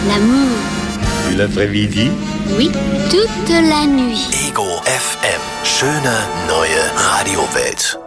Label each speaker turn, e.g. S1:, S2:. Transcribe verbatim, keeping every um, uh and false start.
S1: L'amour.
S2: L'après-midi?
S1: Oui, toute la nuit.
S3: Ego F M. Schöne neue Radiowelt.